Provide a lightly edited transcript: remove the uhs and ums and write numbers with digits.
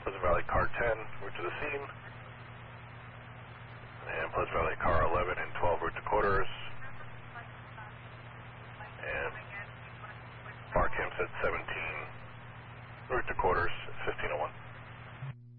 Pleasant Valley car 10, route to the scene. And Pleasant Valley car 11 and 12, route to quarters. And Bar Campsite 17, route to quarters, 1501.